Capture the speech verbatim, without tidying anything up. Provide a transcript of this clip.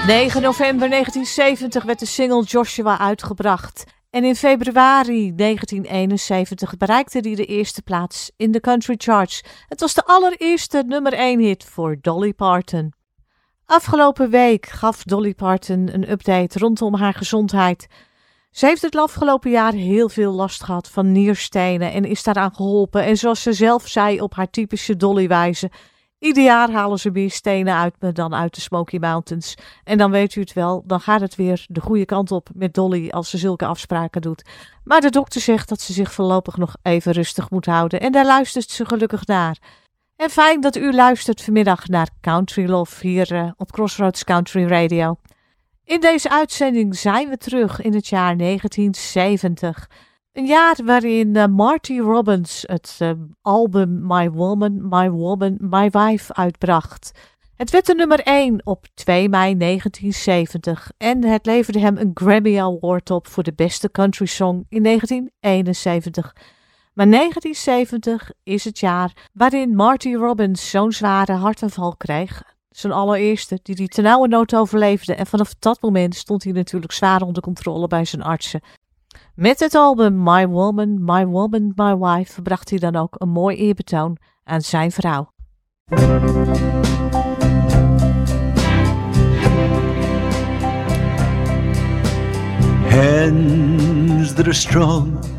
negen november negentien zeventig werd de single Joshua uitgebracht. En in februari negentien eenenzeventig bereikte hij de eerste plaats in de country charts. Het was de allereerste nummer één hit voor Dolly Parton. Afgelopen week gaf Dolly Parton een update rondom haar gezondheid. Ze heeft het afgelopen jaar heel veel last gehad van nierstenen en is daaraan geholpen. En zoals ze zelf zei op haar typische Dolly-wijze: ieder jaar halen ze meer stenen uit me dan uit de Smoky Mountains. En dan weet u het wel, dan gaat het weer de goede kant op met Dolly als ze zulke afspraken doet. Maar de dokter zegt dat ze zich voorlopig nog even rustig moet houden. En daar luistert ze gelukkig naar. En fijn dat u luistert vanmiddag naar Country Love hier uh, op Crossroads Country Radio. In deze uitzending zijn we terug in het jaar negentien zeventig. Een jaar waarin uh, Marty Robbins het uh, album My Woman, My Woman, My Wife uitbracht. Het werd de nummer één op twee mei negentien zeventig en het leverde hem een Grammy Award op voor de beste country song in negentien eenenzeventig. Maar negentien zeventig is het jaar waarin Marty Robbins zo'n zware hartaanval kreeg. Zijn allereerste, die hij ternauwernood overleefde. En vanaf dat moment stond hij natuurlijk zwaar onder controle bij zijn artsen. Met het album My Woman, My Woman, My Wife bracht hij dan ook een mooi eerbetoon aan zijn vrouw. Hands that are strong